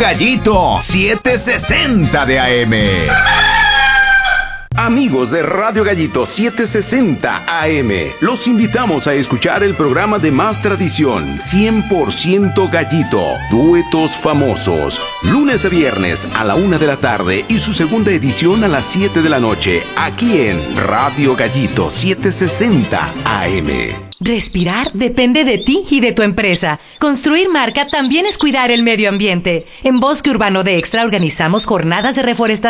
Gallito 760 de AM. Amigos de Radio Gallito 760 AM, los invitamos a escuchar el programa de más tradición, 100% Gallito, duetos famosos, lunes a viernes a la 1 de la tarde y su segunda edición a las 7 de la noche, aquí en Radio Gallito 760 AM. Respirar depende de ti y de tu empresa. Construir marca también es cuidar el medio ambiente. En Bosque Urbano de Extra organizamos jornadas de reforestación